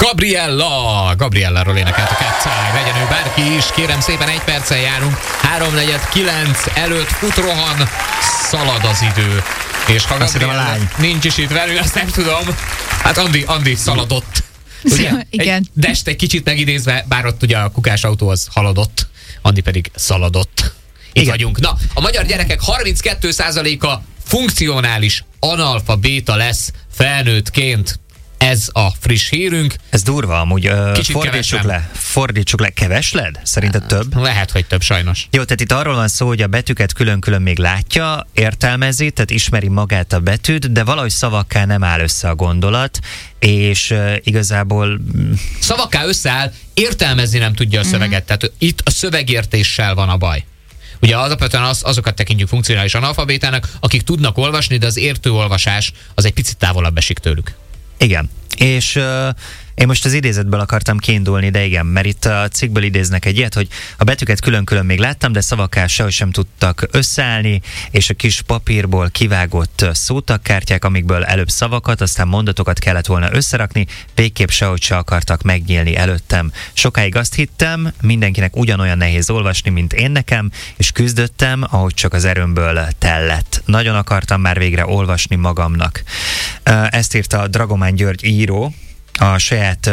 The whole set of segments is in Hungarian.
Gabrielláról énekelt a Cat's Eye. Legyen ő bárki is, kérem szépen, 1 perccel járunk. 3:49 előtt fut, rohan, szalad az idő. És ha Gabriella nincs is itt velünk, azt nem tudom. Hát Andi szaladott. Ugye? Igen. Dest egy kicsit megidézve, bár ott ugye a kukás autó az haladott, Andi pedig szaladott. Itt vagyunk. Na, a magyar gyerekek 32%-a funkcionális analfabéta lesz felnőttként. Ez a friss hírünk. Ez durva amúgy. Fordítsuk le. Kevesled? Szerinted több? Lehet, hogy több, sajnos. Jó, tehát itt arról van szó, hogy a betűket külön-külön még látja, értelmezi, tehát ismeri magát a betűt, de valahogy szavakká nem áll össze a gondolat, és igazából... Szavakká összeáll, értelmezni nem tudja a szöveget, tehát itt a szövegértéssel van a baj. Ugye alapvetően azokat tekintjük funkcionális analfabétának, akik tudnak olvasni, de az értőolvasás az egy picit távolabb esik tőlük. Igen, és én most az idézetből akartam kiindulni, de igen, mert itt a cikkből idéznek egy ilyet, hogy a betűket külön-külön még láttam, de szavakká sehogy sem tudtak összeállni, és a kis papírból kivágott szótagkártyák, amikből előbb szavakat, aztán mondatokat kellett volna összerakni, végképp sehogy se akartak megnyílni előttem. Sokáig azt hittem, mindenkinek ugyanolyan nehéz olvasni, mint én nekem, és küzdöttem, ahogy csak az erőmből tellett. Nagyon akartam már végre olvasni magamnak. Ezt írta Dragomán György író a saját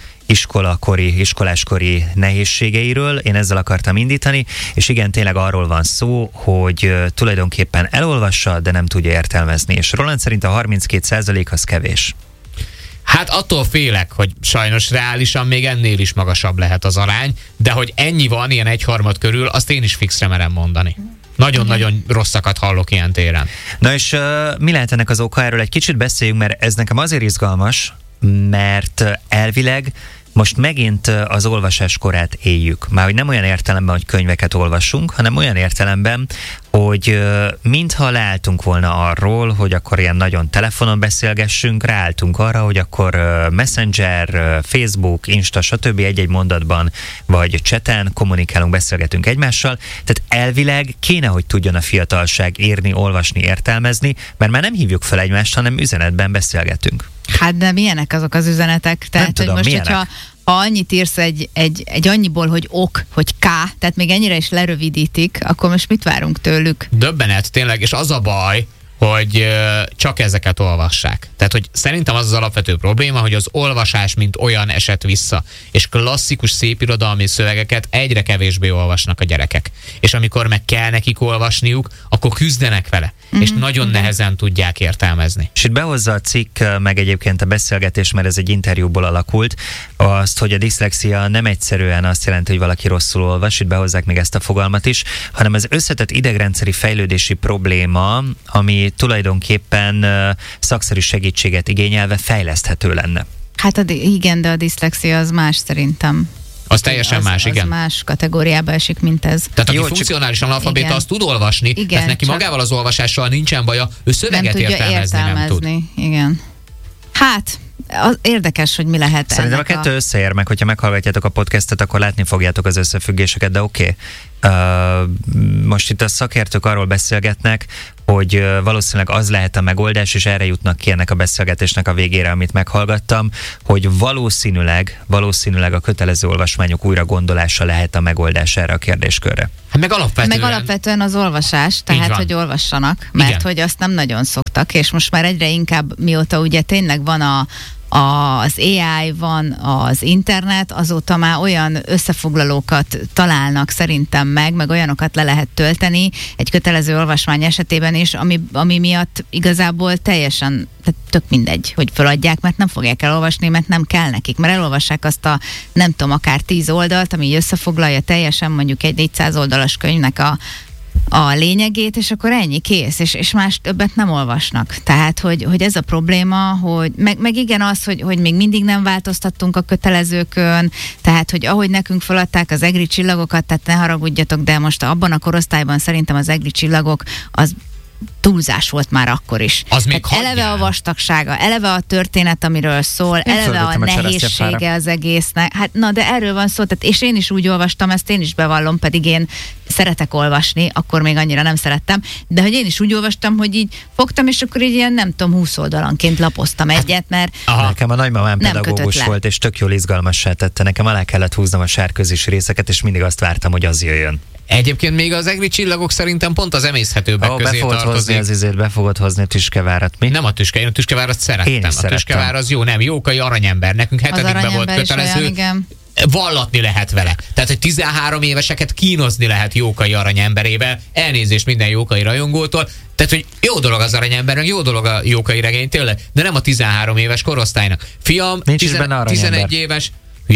iskoláskori nehézségeiről. Én ezzel akartam indítani, és igen, tényleg arról van szó, hogy tulajdonképpen elolvassa, de nem tudja értelmezni. És Roland szerint a 32% az kevés. Hát attól félek, hogy sajnos reálisan még ennél is magasabb lehet az arány, de hogy ennyi van, ilyen 1/3 körül, azt én is fixre merem mondani. Nagyon-nagyon rosszakat hallok ilyen téren. Na és mi lehet ennek az oka? Erről egy kicsit beszéljünk, mert ez nekem azért izgalmas, mert elvileg most megint az olvasás korát éljük. Már hogy nem olyan értelemben, hogy könyveket olvasunk, hanem olyan értelemben, hogy mintha leálltunk volna arról, hogy akkor ilyen nagyon telefonon beszélgessünk, ráálltunk arra, hogy akkor Messenger, Facebook, Insta, stb. Egy-egy mondatban, vagy chaten kommunikálunk, beszélgetünk egymással. Tehát elvileg kéne, hogy tudjon a fiatalság írni, olvasni, értelmezni, mert már nem hívjuk fel egymást, hanem üzenetben beszélgetünk. Hát de milyenek azok az üzenetek? Tehát, nem tudom, hogy most, milyenek? Ha annyit írsz egy annyiból, hogy ok, hogy k, tehát még ennyire is lerövidítik, akkor most mit várunk tőlük? Döbbenet, tényleg, és az a baj, hogy csak ezeket olvassák. Tehát, hogy szerintem az alapvető probléma, hogy az olvasás mint olyan esett vissza, és klasszikus szépirodalmi szövegeket egyre kevésbé olvasnak a gyerekek. És amikor meg kell nekik olvasniuk, akkor küzdenek vele, és nagyon nehezen tudják értelmezni. És itt behozza a cikk, meg egyébként a beszélgetés, mert ez egy interjúból alakult, azt, hogy a diszlexia nem egyszerűen azt jelenti, hogy valaki rosszul olvas, itt behozzák még ezt a fogalmat is, hanem az összetett idegrendszeri fejlődési probléma, ami tulajdonképpen szakszerű segítséget igényelve fejleszthető lenne. Hát igen, de a diszlexia az más szerintem. Az teljesen más, igen. Az más kategóriába esik, mint ez. Tehát aki funkcionális analfabéta, az tud olvasni, igen, tehát neki magával az olvasással nincsen baja, ő szöveget értelmezni nem tud. Igen. Hát, érdekes, hogy mi lehet. Szerintem a kettő összeér meg, hogyha meghallgatjátok a podcastet, akkor látni fogjátok az összefüggéseket, de oké. Most itt a szakértők arról beszélgetnek, hogy valószínűleg az lehet a megoldás, és erre jutnak ki ennek a beszélgetésnek a végére, amit meghallgattam, hogy valószínűleg a kötelező olvasmányok újra gondolása lehet a megoldás erre a kérdéskörre. Hát meg alapvetően az olvasás, tehát hogy olvassanak, mert igen, hogy azt nem nagyon szoktak, és most már egyre inkább, mióta ugye tényleg van az AI, van az internet, azóta már olyan összefoglalókat találnak szerintem meg olyanokat le lehet tölteni egy kötelező olvasmány esetében is, ami miatt igazából teljesen, tehát tök mindegy, hogy feladják, mert nem fogják elolvasni, mert nem kell nekik, mert elolvassák azt a, nem tudom, akár 10 oldalt, ami összefoglalja teljesen mondjuk egy 400 oldalas könyvnek a lényegét, és akkor ennyi, kész, és más többet nem olvasnak. Tehát, hogy ez a probléma, hogy meg igen az, hogy még mindig nem változtattunk a kötelezőkön, tehát, hogy ahogy nekünk feladták az EGRI csillagokat, tehát ne haragudjatok, de most abban a korosztályban szerintem az EGRI csillagok az túlzás volt már akkor is. Az még eleve a vastagsága, eleve a történet, amiről szól, eleve a nehézsége az egésznek. Hát na, de erről van szó, tehát, és én is úgy olvastam, ezt én is bevallom, pedig én szeretek olvasni, akkor még annyira nem szerettem, de hogy én is úgy olvastam, hogy így fogtam, és akkor így ilyen, nem tudom, 20 oldalanként lapoztam egyet, mert nekem a nagymamám pedagógus volt, és tök jól izgalmassá tette. Nekem alá kellett húznom a sárközis részeket, és mindig azt vártam, hogy az jöjjön. Egyébként még az egri csillagok szerintem pont az emészhetőbbek közé tartozik. Be fogod hozni a Tüskevárat, mi? Nem a Tüske, én a Tüskevárat szerettem. A Tüskevár az jó, nem, Jókai aranyember. Nekünk 7-ben volt kötelező. Olyan, vallatni lehet vele. Tehát, hogy 13 éveseket kínozni lehet Jókai aranyemberével. Elnézést minden Jókai rajongótól. Tehát, hogy jó dolog az aranyembernek, jó dolog a Jókai regény, tényleg, de nem a 13 éves korosztálynak. Fiam, 11 éves,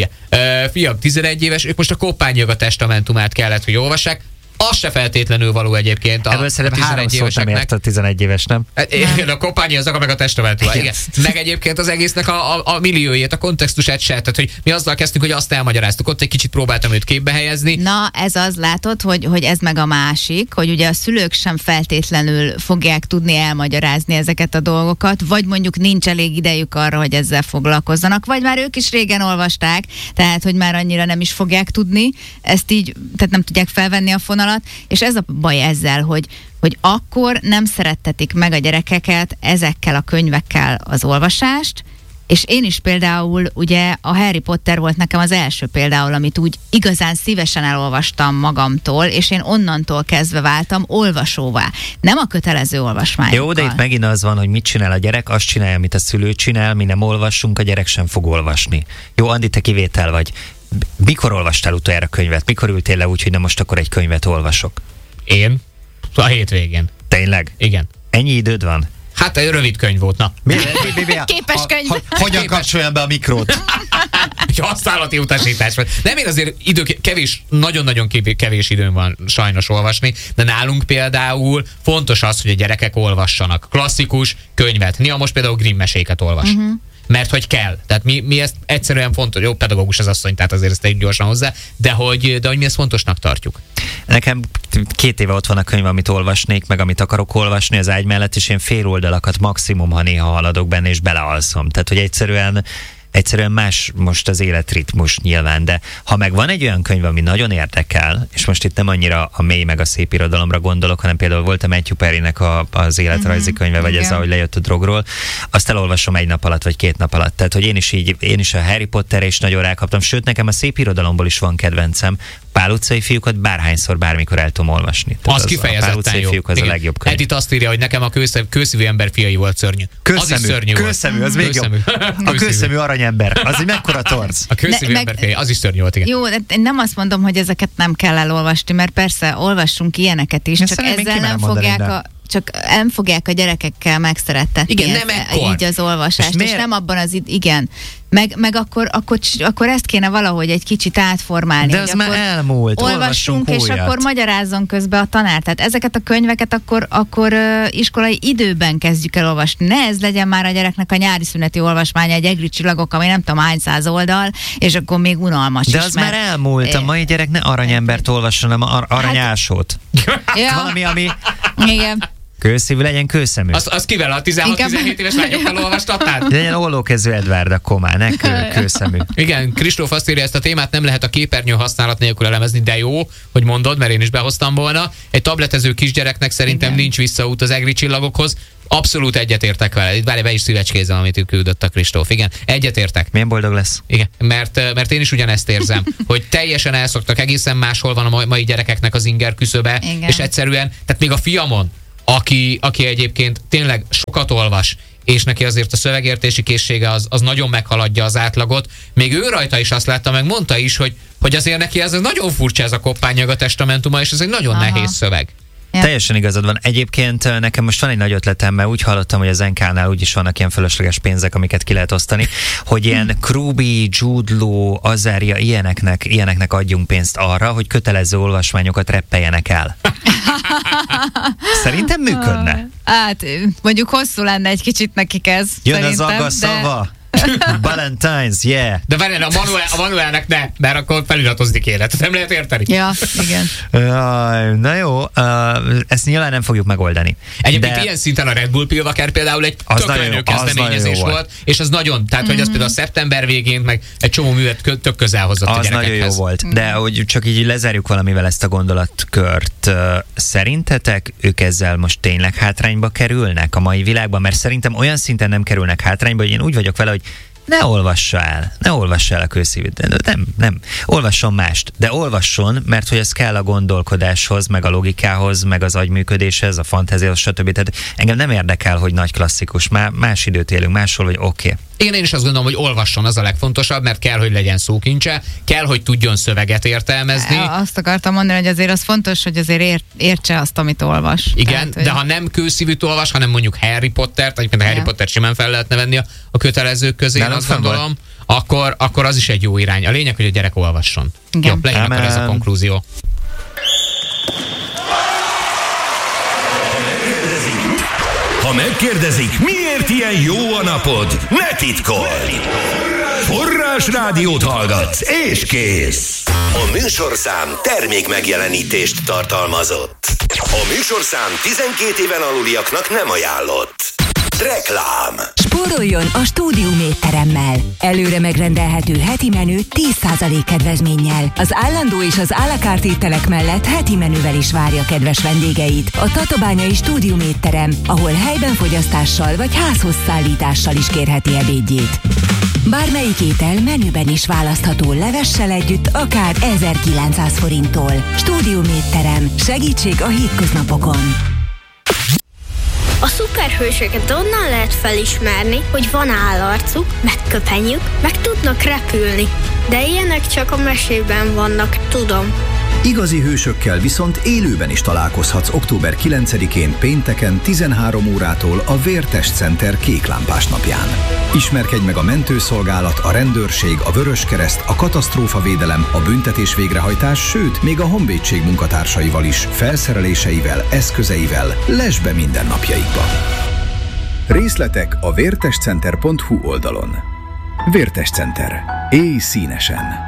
fiam, 11 éves, ők most a Koppány a testamentumát kellett, hogy olvassák. Az se feltétlenül való egyébként ebből szerintem 3 szót nem ért a 11 éves, nem? Igen, a Koppányi az meg a testamentumát. Igen. Meg egyébként az egésznek a milliójét, a kontextusát se. Tehát, hogy mi azzal kezdtünk, hogy azt elmagyaráztuk. Ott egy kicsit próbáltam őt képbe helyezni. Na, ez az, látod, hogy ez meg a másik, hogy ugye a szülők sem feltétlenül fogják tudni elmagyarázni ezeket a dolgokat, vagy mondjuk nincs elég idejük arra, hogy ezzel foglalkozzanak, vagy már ők is régen olvasták, tehát, hogy már annyira nem is fogják tudni, ezt így, tehát nem tudják felvenni a fonalat, és ez a baj ezzel, hogy akkor nem szerettetik meg a gyerekeket ezekkel a könyvekkel az olvasást, és én is például, ugye a Harry Potter volt nekem az első például, amit úgy igazán szívesen elolvastam magamtól, és én onnantól kezdve váltam olvasóvá. Nem a kötelező olvasmányokkal. Jó, de itt megint az van, hogy mit csinál a gyerek, azt csinálja, amit a szülő csinál, mi nem olvassunk, a gyerek sem fog olvasni. Jó, Andi, te kivétel vagy. Mikor olvastál utoljára könyvet? Mikor ültél le úgy, hogy na most akkor egy könyvet olvasok? Én? A hétvégén. Tényleg? Igen. Ennyi időd van? Hát egy rövid könyv volt, na. Képes könyv. Hogyan kapcsoljam be a mikrót? Egy használati utasítás. Nem, én azért kevés, nagyon-nagyon kevés időm van sajnos olvasni, de nálunk például fontos az, hogy a gyerekek olvassanak klasszikus könyvet. Nia most például Grimm meséket olvas. Mert hogy kell. Tehát mi ezt egyszerűen fontos, jó, pedagógus az asszony, tehát azért ezt tegyük gyorsan hozzá, de hogy mi ezt fontosnak tartjuk. Nekem 2 éve ott van a könyv, amit olvasnék, meg amit akarok olvasni az ágy mellett, és én fél oldalakat maximum, ha néha haladok benne, és belealszom. Tehát, hogy egyszerűen más most az életritmus nyilván, de ha meg van egy olyan könyv, ami nagyon érdekel, és most itt nem annyira a mély meg a szép irodalomra gondolok, hanem például volt a Matthew Perrynek az életrajzi könyve, vagy ez, ahogy lejött a drogról, azt elolvasom 1 nap alatt, vagy 2 nap alatt. Tehát, hogy én is a Harry Potterre is nagyon rákaptam, sőt, nekem a szép irodalomból is van kedvencem. Pál utcai fiúkat bárhányszor, bármikor el tudom olvasni. Tehát az kifejezetten a Pál utcai jó. Fiúk az a legjobb könyv. Edith azt írja, hogy nekem a kőszívű ember fiai volt szörnyű. Az is szörnyű volt. Kőszemű, az még jobb. A kőszemű aranyember, az egy mekkora torz. A kőszívű ember fiai, az is szörnyű volt, igen. Jó, de én nem azt mondom, hogy ezeket nem kell elolvasni, mert persze olvassunk ilyeneket is, csak ezzel nem fogják a gyerekekkel megszerettetni. Igen, nem ekkor. Így az olvasást, és nem abban az igen. Meg akkor ezt kéne valahogy egy kicsit átformálni. De az már elmúlt. Olvassunk, és akkor magyarázzon közben a tanár. Tehát ezeket a könyveket akkor iskolai időben kezdjük el olvasni. Ne ez legyen már a gyereknek a nyári szüneti olvasmánya, egy egri csillagok, ami nem tudom hány száz oldal, és akkor még unalmas de is. az már elmúlt. A mai gyerek ne aranyembert olvasson, hanem aranyásót. Ja. Valami, ami... Igen. Kőszívű legyen kőszemű. Az kivel a 16-17 éves lányokkal olvastatnád? Legyen ollókezű Edvárd a komá, ne kőszemű. Igen, Kristóf azt írja, ezt a témát nem lehet a képernyő használat nélkül elemezni, de jó, hogy mondod, mert én is behoztam volna. Egy tabletező kisgyereknek szerintem nincs visszaút az egri csillagokhoz. Abszolút egyetértek vele. Itt be is szívecskézem, amit ő küldött a Kristóf. Igen, egyetértek. Milyen boldog lesz? Igen, mert én is ugyanezt érzem, hogy teljesen elszoktak, egészen máshol van a mai gyerekeknek az inger küszöbe, és egyszerűen, tehát még a fiamon, aki egyébként tényleg sokat olvas, és neki azért a szövegértési készsége az nagyon meghaladja az átlagot. Még ő rajta is azt látta, meg mondta is, hogy azért neki ez nagyon furcsa, ez a Koppány a testamentuma, és ez egy nagyon nehéz szöveg. Ja. Teljesen igazad van. Egyébként nekem most van egy nagy ötletem, mert úgy hallottam, hogy az NK-nál úgyis vannak ilyen fölösleges pénzek, amiket ki lehet osztani, hogy ilyen Krubi, Jude Law, Azaria, ilyeneknek adjunk pénzt arra, hogy kötelező olvasmányokat reppeljenek el. Szerintem működne. Hát, mondjuk hosszú lenne egy kicsit nekik ez. Jön az aga szava. Valentine's, yeah. De várjál, a Manuelnek ne, mert akkor feliratozni kéne. Nem lehet érteni. Ja, igen. Na jó, ezt nyilván nem fogjuk megoldani. Egyébként ilyen szinten a Red Bull Pilvaker például egy tök menő kezdeményezés volt, és az nagyon, tehát hogy az például a szeptember végén meg egy csomó művet tök közel hozott a gyerekekhez. Az nagyon jó volt, de hogy csak így lezárjuk valamivel ezt a gondolatkört. Szerintetek ők ezzel most tényleg hátrányba kerülnek a mai világban? Mert szerintem olyan szinten nem kerülnek hátrányba, hogy én úgy vagyok vele, hogy ne olvassa el a kőszívűt. Nem. Olvasson mást, de olvasson, mert hogy ez kell a gondolkodáshoz, meg a logikához, meg az agyműködéshez, a fantáziához, stb. Tehát engem nem érdekel, hogy nagy klasszikus, más időt élünk, máshol, hogy oké. Én is azt gondolom, hogy olvasson, az a legfontosabb, mert kell, hogy legyen szókincse, kell, hogy tudjon szöveget értelmezni. Azt akartam mondani, hogy azért az fontos, hogy azért értse azt, amit olvas. Igen, tehát, de ha nem kőszívűt olvas, hanem mondjuk Harry Pottert, egyébként a Harry Pottert simán fel lehetne venni a kötelezők közé, én azt gondolom, akkor az is egy jó irány. A lényeg, hogy a gyerek olvasson. Igen. Jó, legyen akkor ez a konklúzió. Ha megkérdezik, miért ilyen jó a napod, ne titkolj! Forrás rádiót hallgatsz, és kész! A műsorszám termék megjelenítést tartalmazott. A műsorszám 12 éven aluliaknak nem ajánlott. Reklám. Spóroljon a Studium étteremmel. Előre megrendelhető heti menü 10% kedvezménnyel. Az állandó és az à la carte ételek mellett heti menüvel is várja kedves vendégeit. A tatabányai Studium étterem, ahol helyben fogyasztással vagy házhoz szállítással is kérheti ebédjét. Bármelyik étel menüben is választható levessel együtt, akár 1900 forinttól. Studium étterem. Segítség a hétköznapokon. A szuperhősöket onnan lehet felismerni, hogy van állarcuk, meg köpenyük, meg tudnak repülni. De ilyenek csak a mesében vannak, tudom. Igazi hősökkel viszont élőben is találkozhatsz október 9-én pénteken 13 órától a Vértest Center kéklámpás napján. Ismerkedj meg a mentőszolgálat, a rendőrség, a Vöröskereszt, a katasztrófavédelem, a büntetés végrehajtás, sőt, még a honvédség munkatársaival is, felszereléseivel, eszközeivel. Less be mindennapjaikba! Részletek a vértestcenter.hu oldalon. Vértest Center. Élj színesen!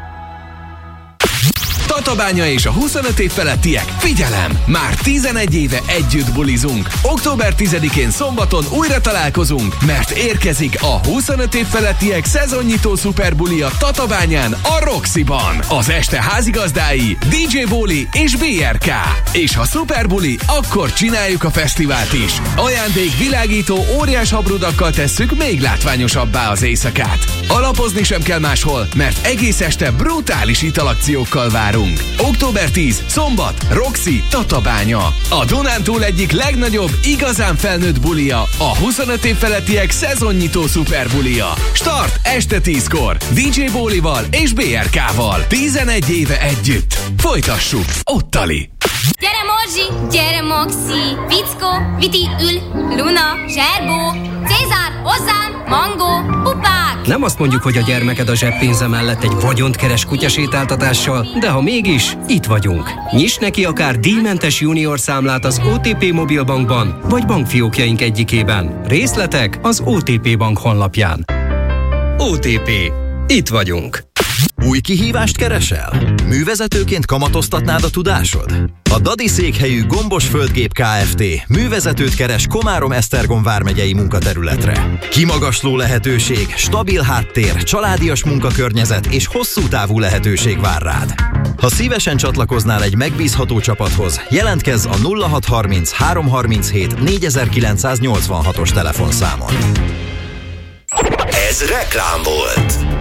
Tatabánya és a 25 év felettiek, figyelem! Már 11 éve együtt bulizunk. Október 10-én szombaton újra találkozunk, mert érkezik a 25 év felettiek szezonnyitó szuperbulia Tatabányán, a Roxyban. Az este házigazdái DJ Bóli és BRK. És ha szuperbuli, akkor csináljuk a fesztivált is. Ajándék világító óriás habrudakkal tesszük még látványosabbá az éjszakát. Alapozni sem kell máshol, mert egész este brutális italakciókkal várunk. Október 10, szombat, Roxy, Tatabánya. A Dunántúl egyik legnagyobb, igazán felnőtt bulia, a 25 év felettiek szezonnyitó szuperbulia. Start este 10-kor, DJ Bólival és BRK-val. 11 éve együtt. Folytassuk, Ottali. Gyere Morzsi, gyere Moxi, Fickó, Viti, Ül, Luna, Zserbó, Cézár, Ozán, Mangó, Pupák. Nem azt mondjuk, hogy a gyermeked a zseppénze mellett egy vagyont keres kutyasétáltatással, de ha mégis, itt vagyunk. Nyiss neki akár díjmentes junior számlát az OTP Mobilbankban, vagy bankfiókjaink egyikében. Részletek az OTP Bank honlapján. OTP. Itt vagyunk. Új kihívást keresel? Művezetőként kamatoztatnád a tudásod? A Dadi székhelyű Gombos Földgép Kft. Művezetőt keres Komárom-Esztergom vármegyei munkatelületre. Kimagasló lehetőség, stabil háttér, családias munkakörnyezet és hosszú távú lehetőség vár rád. Ha szívesen csatlakoznál egy megbízható csapathoz, jelentkezz a 0630 337 4986-os telefonszámon. Ez reklám volt.